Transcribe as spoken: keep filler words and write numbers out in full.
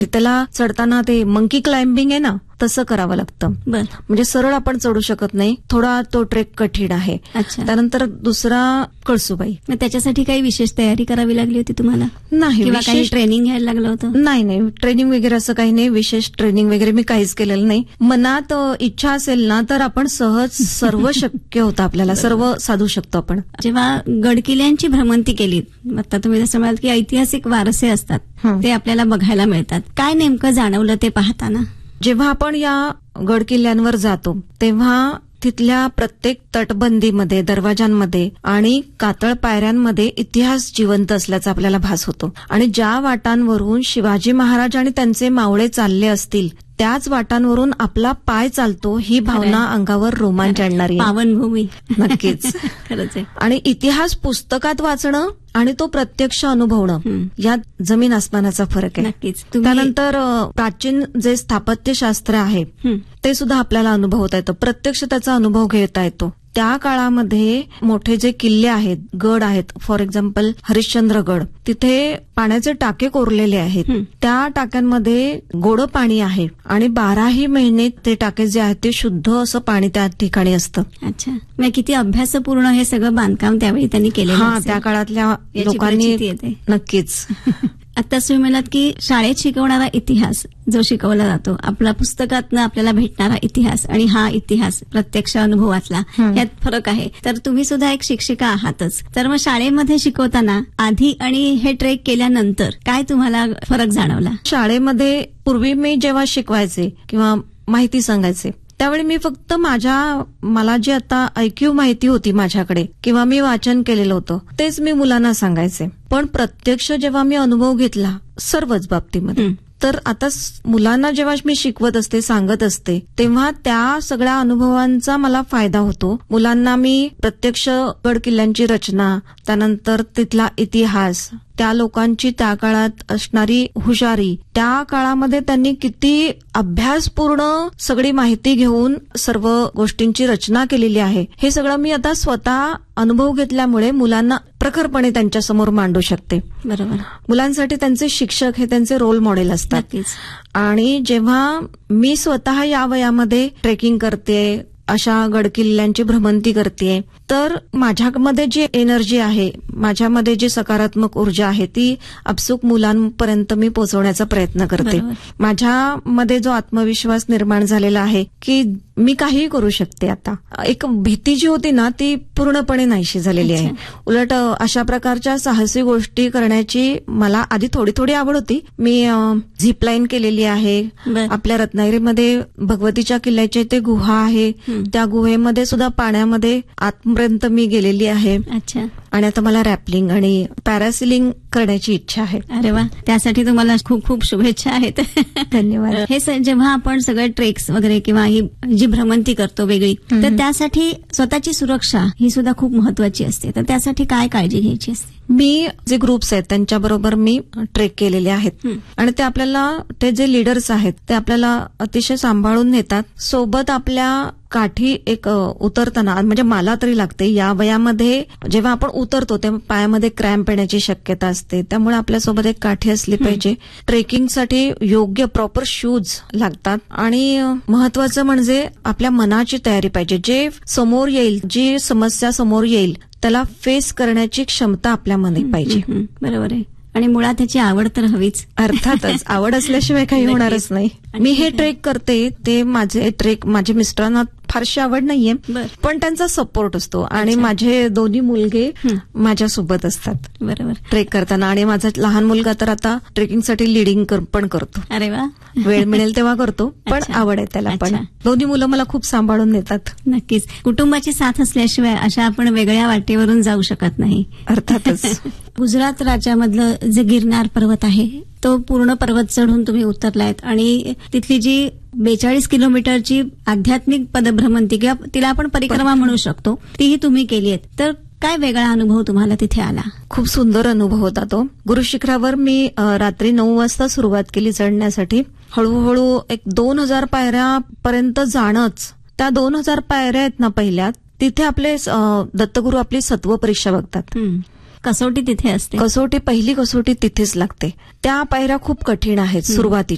त्याला चढताना ते मंकी क्लाइम्बिंग आहे ना, तसं करावं लागतं. म्हणजे सरळ आपण चढू शकत नाही, थोडा तो ट्रेक कठीण आहे. त्यानंतर दुसरा कळसुबाई. त्याच्यासाठी काही विशेष तयारी करावी लागली होती तुम्हाला? नाही, किंवा काही ट्रेनिंग घ्यायला लागलं होतं? नाही नाही, ट्रेनिंग वगैरे असं काही नाही, विशेष ट्रेनिंग वगैरे मी काहीच केलेलं नाही. मनात इच्छा असेल ना तर आपण सहज सर्व शक्य होतं, आपल्याला सर्व साधू शकतो आपण. जेव्हा गडकिल्ल्यांची भ्रमंती केली, आता तुम्ही जसं म्हणाल की ऐतिहासिक वारसे असतात ते आपल्याला बघायला मिळतात, काय नेमकं जाणवलं ते पाहताना? जेव्हा आपण या गड किल्ल्यांवर जातो तेव्हा तिथल्या प्रत्येक तटबंदीमध्ये, दरवाजांमध्ये आणि कातळ पायऱ्यांमध्ये इतिहास जिवंत असल्याचा आपल्याला भास होतो. आणि ज्या वाटांवरून शिवाजी महाराज आणि त्यांचे मावळे चालले असतील त्याच वाटांवरून आपला पाय चालतो, ही भावना अंगावर रोमांच आणणारी आहे. पावनभूमी. नक्कीच. खरंच आहे. आणि इतिहास पुस्तकात वाचणं आणि तो प्रत्यक्ष अनुभवणं यात जमीन आसमानाचा फरक आहे. नक्कीच. त्यानंतर प्राचीन जे स्थापत्यशास्त्र आहे ते सुद्धा आपल्याला अनुभवता येतं, प्रत्यक्ष त्याचा अनुभव घेता येतो. त्या काळामध्ये मोठे जे किल्ले आहेत, गड आहेत, फॉर एक्झाम्पल हरिश्चंद्रगड, तिथे पाण्याचे टाके कोरलेले आहेत. त्या टाक्यांमध्ये गोडं पाणी आहे आणि बाराही महिने ते टाके जे आहेत ते शुद्ध असं पाणी त्या ठिकाणी असतं. अच्छा, मग किती अभ्यासपूर्ण हे सगळं बांधकाम त्यावेळी त्यांनी केलेलं. हा, त्या काळातल्या लोकांनी. नक्कीच. आता तुम्ही म्हणालात की शाळेत शिकवणारा इतिहास जो शिकवला जातो, आपला पुस्तकातनं आपल्याला भेटणारा इतिहास आणि हा इतिहास प्रत्यक्ष अनुभवातला, यात फरक आहे. तर तुम्ही सुद्धा एक शिक्षिका आहातच, तर मग शाळेमध्ये शिकवताना आधी आणि हे ट्रेक केल्यानंतर काय तुम्हाला फरक जाणवला? शाळेमध्ये पूर्वी मी जेव्हा शिकवायचे किंवा माहिती सांगायचे त्यावेळी मी फक्त माझ्या मला जी आता ऐकीव माहिती होती माझ्याकडे किंवा मी वाचन केलेलं होतं तेच मी मुलांना सांगायचे. पण प्रत्यक्ष जेव्हा मी अनुभव घेतला सर्वच बाबतीमध्ये, तर आता मुलांना जेव्हा मी शिकवत असते, सांगत असते, तेव्हा त्या सगळ्या अनुभवांचा मला फायदा होतो. मुलांना मी प्रत्यक्ष गड किल्ल्यांची रचना, त्यानंतर तिथला इतिहास, त्या लोकांची त्या काळात असणारी हुशारी, त्या काळामध्ये त्यांनी किती अभ्यासपूर्ण सगळी माहिती घेऊन सर्व गोष्टींची रचना केलेली आहे, हे सगळं मी आता स्वतः अनुभव घेतल्यामुळे मुलांना प्रखरपणे त्यांच्या समोर मांडू शकते. बरोबर. मुलांसाठी त्यांचे शिक्षक हे त्यांचे रोल मॉडेल असतात. आणि जेव्हा मी स्वतः या वयामध्ये ट्रेकिंग करते, अशा गडकिल्ल्यांची भ्रमंती करते, तर माझ्यामध्ये जी एनर्जी आहे, माझ्यामध्ये जी सकारात्मक ऊर्जा आहे ती आपसूक मुलांपर्यंत मी पोहोचवण्याचा प्रयत्न करते. माझ्यामध्ये जो आत्मविश्वास निर्माण झालेला आहे की मी काहीही करू शकते. आता एक भीती जी होती ना ती पूर्णपणे नाहीशी झालेली आहे. उलट अशा प्रकारच्या साहसी गोष्टी करण्याची मला आधी थोडी थोडी आवड होती. मी झिपलाईन केलेली आहे. आपल्या रत्नागिरीमध्ये भगवतीच्या किल्ल्याची ते गुहा आहे, त्या गुहेमध्ये सुद्धा पाण्यामध्ये आतपर्यंत मी गेलेली आहे. अच्छा. आणि आता मला रॅपलिंग आणि पॅरासिलिंग करण्याची इच्छा आहे. अरे वा, त्यासाठी तुम्हाला खूप खूप शुभेच्छा आहेत. धन्यवाद. हे जेव्हा आपण सगळे ट्रेक्स वगैरे किंवा ही जी भ्रमंती करतो वेगळी, तर त्यासाठी स्वतःची सुरक्षा ही सुद्धा खूप महत्वाची असते, तर त्यासाठी काय काळजी घ्यायची असते? मी जे ग्रुप्स आहेत त्यांच्याबरोबर मी ट्रेक केलेले आहेत आणि ते आपल्याला, ते जे लीडर्स आहेत ते आपल्याला अतिशय सांभाळून नेतात. सोबत आपल्या काठी एक उतरताना, म्हणजे मला तरी लागते या वयामध्ये जेव्हा आपण उतरतो तेव्हा पायामध्ये क्रॅम्प येण्याची शक्यता असते, त्यामुळे आपल्यासोबत एक काठी असली पाहिजे. ट्रेकिंगसाठी योग्य प्रॉपर शूज लागतात आणि महत्वाचं म्हणजे आपल्या मनाची तयारी पाहिजे. जे समोर येईल, जी समस्या समोर येईल त्याला फेस करण्याची क्षमता आपल्यामध्ये पाहिजे. बरोबर आहे. आणि मुळात त्याची आवड तर हवीच. अर्थातच, आवड असल्याशिवाय काही होणारच नाही. मी हे ट्रेक करते ते माझे ट्रेक माझ्या मिस्टरांना फारशी आवड नाहीये, पण त्यांचा सपोर्ट असतो आणि माझे दोन्ही मुलगे माझ्यासोबत असतात बरोबर ट्रेक करताना. आणि माझा लहान मुलगा तर आता ट्रेकिंगसाठी लिडिंग पण करतो. अरे वा. वेळ मिळेल तेव्हा करतो, पण आवड आहे त्याला पण. दोन्ही मुलं मला खूप सांभाळून नेतात. नक्कीच. कुटुंबाची साथ असल्याशिवाय अशा आपण वेगळ्या वाटेवरून जाऊ शकत नाही. अर्थातच. गुजरात राज्यामधलं जे गिरनार पर्वत आहे तो पूर्ण पर्वत चढून तुम्ही उतरलायत आणि तिथली जी बेचाळीस किलोमीटरची आध्यात्मिक पदभ्रमंती किंवा तिला आपण परिक्रमा म्हणू शकतो तीही तुम्ही केली आहे, तर काय वेगळा अनुभव तुम्हाला तिथे आला? खूप सुंदर अनुभव होता तो. गुरुशिखरावर मी रात्री नऊ वाजता सुरुवात केली चढण्यासाठी. हळूहळू एक दोन हजार पायऱ्यापर्यंत जाणंच. त्या दोन हजार पायऱ्या आहेत ना पहिल्या, तिथे आपले दत्तगुरू आपली सत्व परीक्षा बघतात. कसोटी तिथे असते. कसोटी, पहिली कसोटी तिथेच लागते. त्या पायऱ्या खूप कठीण आहेत सुरुवातीच्या.